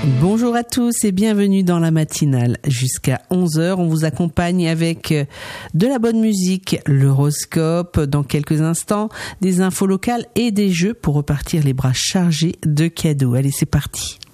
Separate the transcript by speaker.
Speaker 1: Bonjour à tous et bienvenue dans la matinale. Jusqu'à 11h, on vous accompagne avec de la bonne musique, l'horoscope, dans quelques instants, des infos locales et des jeux pour repartir les bras chargés de cadeaux. Allez, c'est parti.